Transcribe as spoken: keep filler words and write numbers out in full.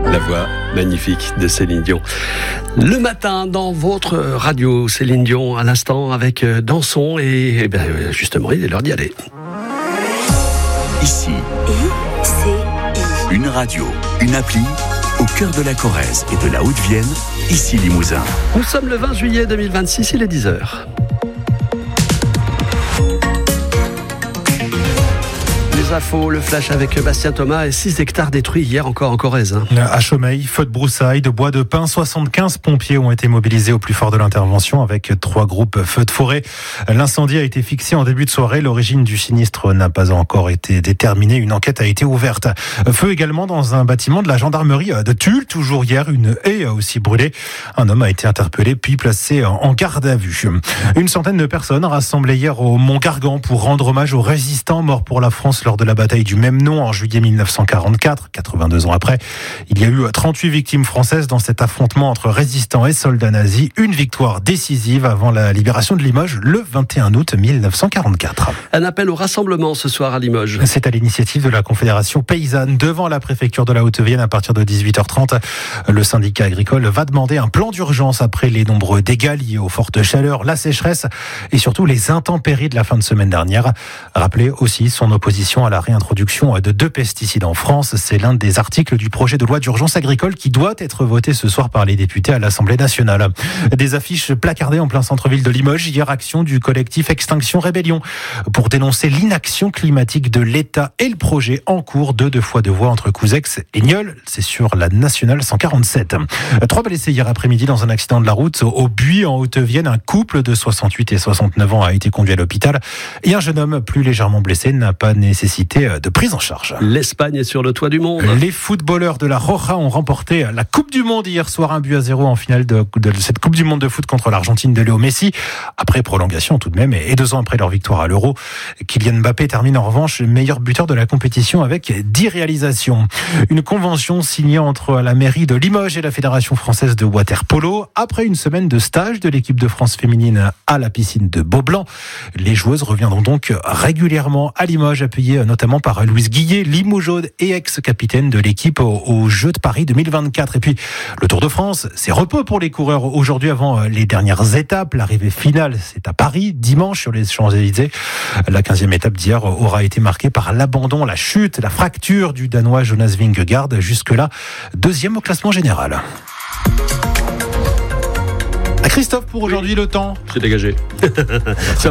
La voix magnifique de Céline Dion. Le matin, dans votre radio, Céline Dion, à l'instant, avec Danson. Et, et bien, justement, il est l'heure d'y aller. Ici, I C I. une radio, une appli, au cœur de la Corrèze et de la Haute-Vienne, ici Limousin. Nous sommes le vingt juillet deux mille vingt-six, il est dix heures. Les infos, le flash avec Bastien Thomas et six hectares détruits hier encore en Corrèze. Hein. À Chaumeil, feu de broussailles, de bois de pin, soixante-quinze pompiers ont été mobilisés au plus fort de l'intervention avec trois groupes feux de forêt. L'incendie a été fixé en début de soirée. L'origine du sinistre n'a pas encore été déterminée. Une enquête a été ouverte. Feu également dans un bâtiment de la gendarmerie de Tulle. Toujours hier, une haie a aussi brûlé. Un homme a été interpellé puis placé en garde à vue. Une centaine de personnes rassemblées hier au Mont Gargan pour rendre hommage aux résistants morts pour la France lors de la bataille du même nom en juillet mille neuf cent quarante-quatre, quatre-vingt-deux ans après. Il y a eu trente-huit victimes françaises dans cet affrontement entre résistants et soldats nazis. Une victoire décisive avant la libération de Limoges le vingt et un août mille neuf cent quarante-quatre. Un appel au rassemblement ce soir à Limoges. C'est à l'initiative de la Confédération paysanne devant la préfecture de la Haute-Vienne à partir de dix-huit heures trente. Le syndicat agricole va demander un plan d'urgence après les nombreux dégâts liés aux fortes chaleurs, la sécheresse et surtout les intempéries de la fin de semaine dernière. Rappelez aussi son opposition à la réintroduction de deux pesticides en France. C'est l'un des articles du projet de loi d'urgence agricole qui doit être voté ce soir par les députés à l'Assemblée nationale. Des affiches placardées en plein centre-ville de Limoges. Hier, action du collectif Extinction Rébellion pour dénoncer l'inaction climatique de l'État et le projet en cours de deux fois deux voies entre Couzex et Nieul. C'est sur la nationale cent quarante-sept. Trois blessés hier après-midi dans un accident de la route au Buis en Haute-Vienne. Un couple de soixante-huit et soixante-neuf ans a été conduit à l'hôpital et un jeune homme plus légèrement blessé n'a pas nécessité de prise en charge. L'Espagne est sur le toit du monde. Les footballeurs de la Roja ont remporté la Coupe du Monde hier soir, un but à zéro en finale de, de cette Coupe du Monde de foot contre l'Argentine de Léo Messi. Après prolongation tout de même et deux ans après leur victoire à l'Euro, Kylian Mbappé termine en revanche meilleur buteur de la compétition avec dix réalisations. Une convention signée entre la mairie de Limoges et la Fédération française de water-polo. Après une semaine de stage de l'équipe de France féminine à la piscine de Beaublanc, les joueuses reviendront donc régulièrement à Limoges, appuyées notamment par Louise Guillet, limougeaude et ex-capitaine de l'équipe aux Jeux de Paris deux mille vingt-quatre. Et puis, le Tour de France, c'est repos pour les coureurs aujourd'hui avant les dernières étapes. L'arrivée finale, c'est à Paris, dimanche, sur les Champs-Élysées. La quinzième étape d'hier aura été marquée par l'abandon, la chute, la fracture du Danois Jonas Vingegaard. Jusque-là, deuxième au classement général. À Christophe pour aujourd'hui, oui. Le temps. C'est dégagé.